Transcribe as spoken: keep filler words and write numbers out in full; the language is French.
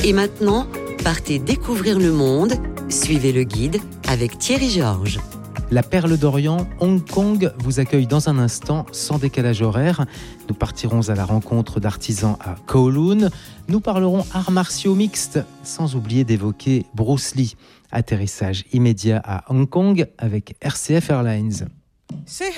Et maintenant, partez découvrir le monde. Suivez le guide avec Thierry Georges. La Perle d'Orient, Hong Kong, vous accueille dans un instant, sans décalage horaire. Nous partirons à la rencontre d'artisans à Kowloon. Nous parlerons arts martiaux mixtes, sans oublier d'évoquer Bruce Lee. Atterrissage immédiat à Hong Kong avec R C F Airlines.